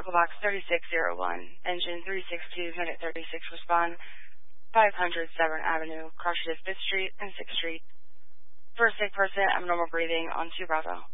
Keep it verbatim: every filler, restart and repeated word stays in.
Echo Box thirty-six oh one, engine three six two, minute thirty-six, respond, five hundred Severn Avenue, cross fifth Street and sixth Street. First sick person, abnormal breathing on two Bravo.